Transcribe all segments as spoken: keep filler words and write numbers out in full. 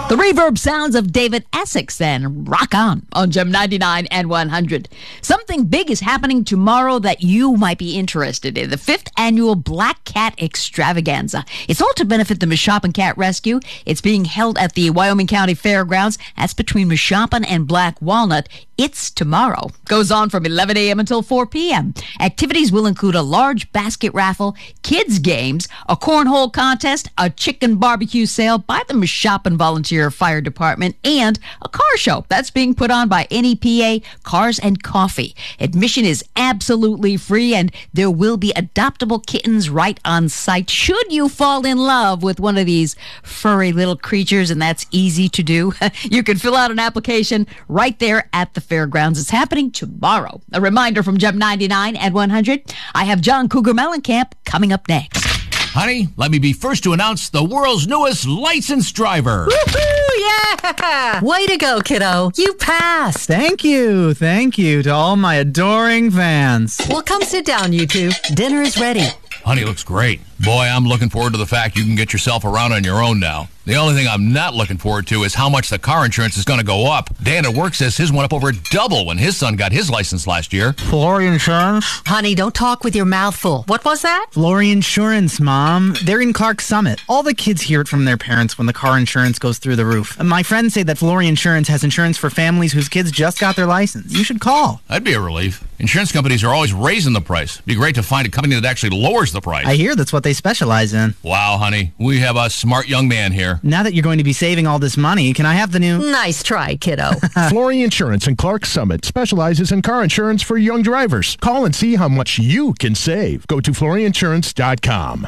The reverb sounds of David Essex and Rock On on Gem ninety-nine and one hundred. Something big is happening tomorrow that you might be interested in. The fifth annual Black Cat Extravaganza. It's all to benefit the Mashopin Cat Rescue. It's being held at the Wyoming County Fairgrounds. That's between Mashopin and Black Walnut. It's tomorrow. Goes on from eleven a.m. until four p.m. Activities will include a large basket raffle, kids games, a cornhole contest, a chicken barbecue sale by the Mashopin Volunteer Fire Department, and a car show that's being put on by N E P A Cars and Coffee. Admission is absolutely free, and there will be adoptable kittens right on site should you fall in love with one of these furry little creatures, and that's easy to do. You can fill out an application right there at the fairgrounds. It's happening tomorrow. A reminder from Gem ninety-nine and one hundred, I have John Cougar Mellencamp coming up next. Honey, let me be first to announce the world's newest licensed driver. Woohoo! Yeah! Way to go, kiddo. You passed. Thank you. Thank you to all my adoring fans. Well, come sit down, you two. Dinner is ready. Honey looks great. Boy, I'm looking forward to the fact you can get yourself around on your own now. The only thing I'm not looking forward to is how much the car insurance is going to go up. Dan at work says his went up over double when his son got his license last year. Flory Insurance? Honey, don't talk with your mouth full. What was that? Flory Insurance, Mom. They're in Clark Summit. All the kids hear it from their parents when the car insurance goes through the roof. My friends say that Flory Insurance has insurance for families whose kids just got their license. You should call. That'd be a relief. Insurance companies are always raising the price. It'd be great to find a company that actually lowers the price. I hear that's what they specialize in. Wow, honey. We have a smart young man here. Now that you're going to be saving all this money, can I have the new... Nice try, kiddo. Flory Insurance in Clark Summit specializes in car insurance for young drivers. Call and see how much you can save. Go to flory insurance dot com.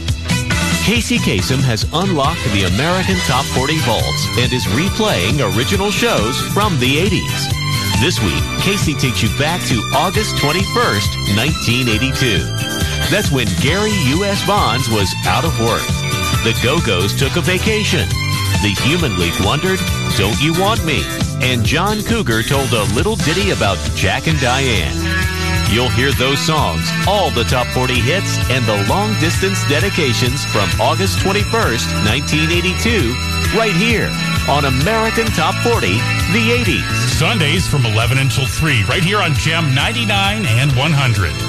Casey Kasem has unlocked the American Top forty vaults and is replaying original shows from the eighties. This week, Casey takes you back to August twenty-first, nineteen eighty-two. That's when Gary U S. Bonds was out of work. The Go-Go's took a vacation. The Human League wondered, "Don't you want me?" And John Cougar told a little ditty about Jack and Diane. You'll hear those songs, all the top forty hits, and the long-distance dedications from August twenty-first, nineteen eighty-two, right here on American Top forty, the eighties. Sundays from eleven until three, right here on Gem ninety-nine and one hundred.